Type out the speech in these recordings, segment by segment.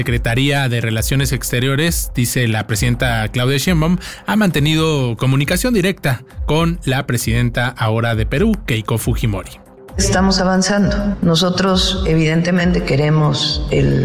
Secretaría de Relaciones Exteriores, dice la presidenta Claudia Sheinbaum, ha mantenido comunicación directa con la presidenta ahora de Perú, Keiko Fujimori. Estamos avanzando. Nosotros evidentemente queremos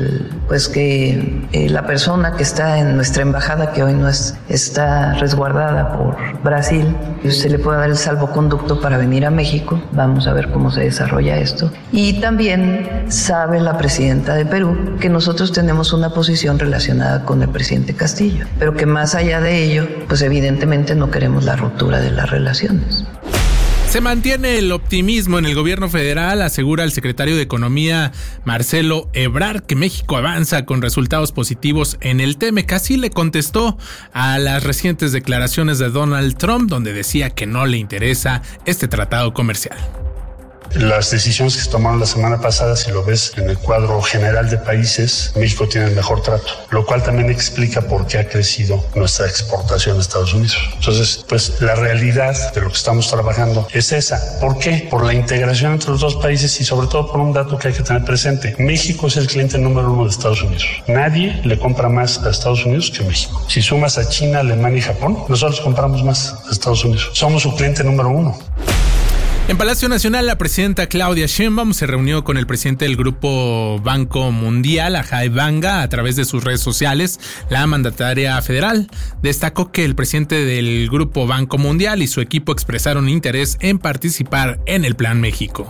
que la persona que está en nuestra embajada, que hoy no está resguardada por Brasil, se le pueda dar el salvoconducto para venir a México. Vamos a ver cómo se desarrolla esto. Y también sabe la presidenta de Perú que nosotros tenemos una posición relacionada con el presidente Castillo, pero que más allá de ello, pues evidentemente no queremos la ruptura de las relaciones. Se mantiene el optimismo en el gobierno federal, asegura el secretario de Economía Marcelo Ebrard que México avanza con resultados positivos en el TEMEC. Así le contestó a las recientes declaraciones de Donald Trump, donde decía que no le interesa este tratado comercial. Las decisiones que se tomaron la semana pasada, si lo ves en el cuadro general de países, México tiene el mejor trato, lo cual también explica por qué ha crecido nuestra exportación a Estados Unidos. Entonces, pues la realidad de lo que estamos trabajando es esa. ¿Por qué? Por la integración entre los dos países y sobre todo por un dato que hay que tener presente. México es el cliente número 1 de Estados Unidos. Nadie le compra más a Estados Unidos que México. Si sumas a China, Alemania y Japón, nosotros compramos más a Estados Unidos. Somos su cliente número 1. En Palacio Nacional, la presidenta Claudia Sheinbaum se reunió con el presidente del Grupo Banco Mundial, Ajay Banga, a través de sus redes sociales. La mandataria federal destacó que el presidente del Grupo Banco Mundial y su equipo expresaron interés en participar en el Plan México.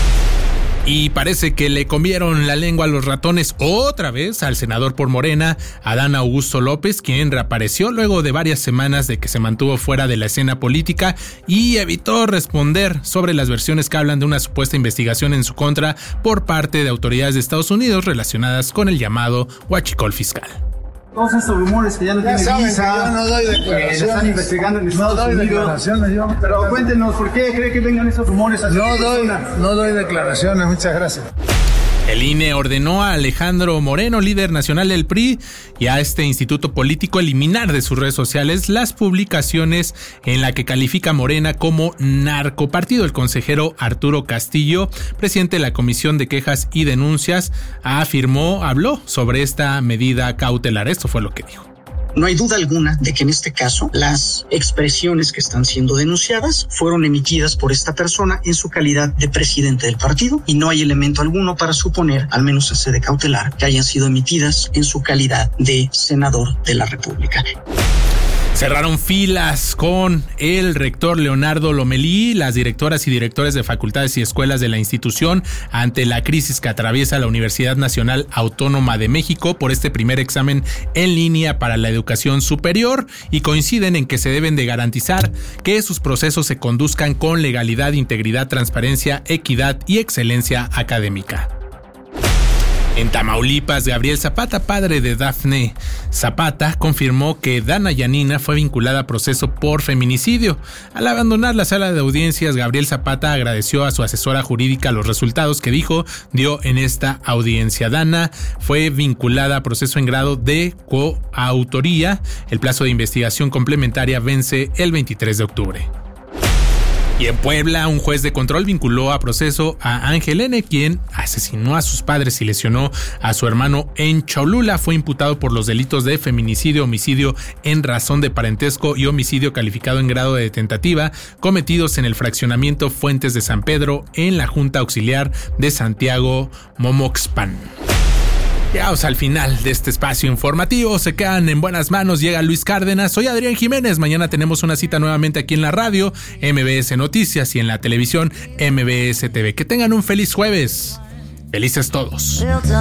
Y parece que le comieron la lengua a los ratones otra vez al senador por Morena, Adán Augusto López, quien reapareció luego de varias semanas de que se mantuvo fuera de la escena política y evitó responder sobre las versiones que hablan de una supuesta investigación en su contra por parte de autoridades de Estados Unidos relacionadas con el llamado huachicol fiscal. Todos estos rumores que ya no tienen visa, no doy que están investigando en Estados Unidos. Pero cuéntenos, ¿por qué cree que vengan esos rumores? No doy declaraciones, muchas gracias. El INE ordenó a Alejandro Moreno, líder nacional del PRI, y a este instituto político eliminar de sus redes sociales las publicaciones en la que califica a Morena como narcopartido. El consejero Arturo Castillo, presidente de la Comisión de Quejas y Denuncias, habló sobre esta medida cautelar. Esto fue lo que dijo. No hay duda alguna de que en este caso las expresiones que están siendo denunciadas fueron emitidas por esta persona en su calidad de presidente del partido y no hay elemento alguno para suponer, al menos en sede cautelar, que hayan sido emitidas en su calidad de senador de la República. Cerraron filas con el rector Leonardo Lomelí, las directoras y directores de facultades y escuelas de la institución ante la crisis que atraviesa la Universidad Nacional Autónoma de México por este primer examen en línea para la educación superior y coinciden en que se deben de garantizar que sus procesos se conduzcan con legalidad, integridad, transparencia, equidad y excelencia académica. En Tamaulipas, Gabriel Zapata, padre de Dafne Zapata, confirmó que Dana Yanina fue vinculada a proceso por feminicidio. Al abandonar la sala de audiencias, Gabriel Zapata agradeció a su asesora jurídica los resultados que dijo dio en esta audiencia. Dana fue vinculada a proceso en grado de coautoría. El plazo de investigación complementaria vence el 23 de octubre. Y en Puebla, un juez de control vinculó a proceso a Ángel N., quien asesinó a sus padres y lesionó a su hermano en Cholula. Fue imputado por los delitos de feminicidio, homicidio en razón de parentesco y homicidio calificado en grado de tentativa, cometidos en el fraccionamiento Fuentes de San Pedro, en la Junta Auxiliar de Santiago Momoxpan. Llegados al final de este espacio informativo, se quedan en buenas manos, llega Luis Cárdenas, soy Adrián Jiménez, mañana tenemos una cita nuevamente aquí en la radio, MBS Noticias y en la televisión MBS TV. Que tengan un feliz jueves, felices todos.